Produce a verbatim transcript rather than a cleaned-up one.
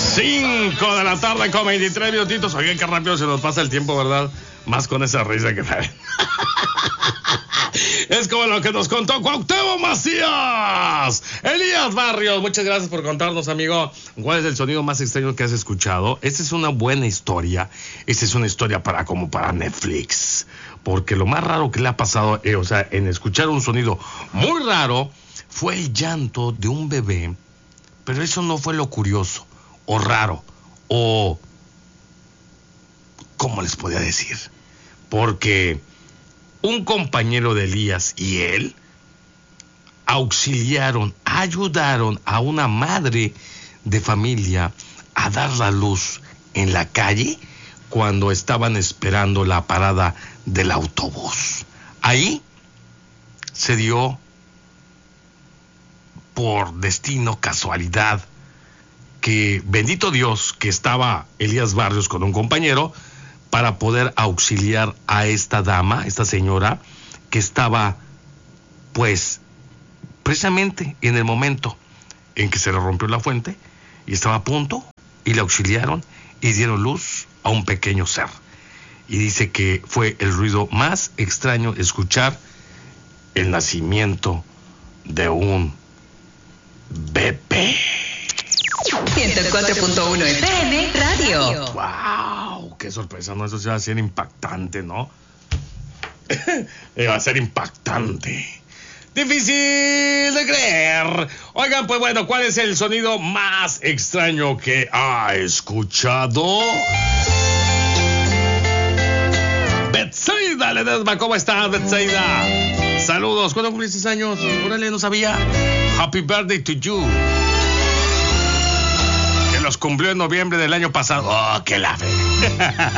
cinco de la tarde con veintitrés minutitos. Oigan, qué rápido se nos pasa el tiempo, ¿verdad? Más con esa risa que traen. Es como lo que nos contó Cuauhtémoc Macías. Elías Barrios, muchas gracias por contarnos, amigo, cuál es el sonido más extraño que has escuchado. Esta es una buena historia. Esta es una historia para como para Netflix. Porque lo más raro que le ha pasado, eh, o sea, en escuchar un sonido muy raro, fue el llanto de un bebé. Pero eso no fue lo curioso, o raro, o... ¿cómo les podía decir? Porque un compañero de Elías y él auxiliaron, ayudaron a una madre de familia a dar la luz en la calle cuando estaban esperando la parada del autobús. Ahí se dio, por destino, casualidad, que bendito Dios que estaba Elías Barrios con un compañero para poder auxiliar a esta dama, esta señora, que estaba, pues, precisamente en el momento en que se le rompió la fuente y estaba a punto, y le auxiliaron y dieron luz a un pequeño ser. Y dice que fue el ruido más extraño escuchar el nacimiento de un bebé. ciento cuatro punto uno F M Radio. ¡Wow! ¡Qué sorpresa! No, eso sí va a ser impactante, ¿no? Va a ser impactante. Difícil de creer. Oigan, pues bueno, ¿cuál es el sonido más extraño que ha escuchado? Betsaida Ledesma, ¿cómo estás, Betsaida? Saludos. ¿Cuándo cumpliste años? Órale, no sabía. Happy birthday to you. Que los cumplió en noviembre del año pasado. ¡Oh, qué la fe!